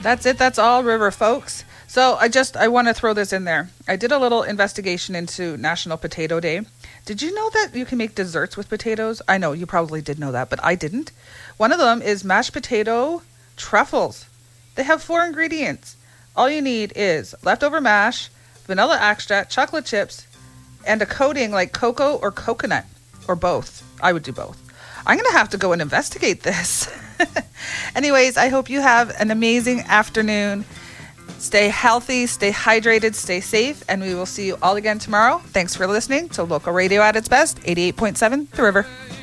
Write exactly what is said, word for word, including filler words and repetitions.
That's it. That's all, River folks. So I just, I want to throw this in there. I did a little investigation into National Potato Day. Did you know that you can make desserts with potatoes? I know you probably did know that, but I didn't. One of them is mashed potato truffles. They have four ingredients. All you need is leftover mash, vanilla extract, chocolate chips, and a coating like cocoa or coconut, or both. I would do both. I'm going to have to go and investigate this. Anyways, I hope you have an amazing afternoon. Stay healthy, stay hydrated, stay safe, and we will see you all again tomorrow. Thanks for listening to Local Radio at its best, eighty-eight point seven The River.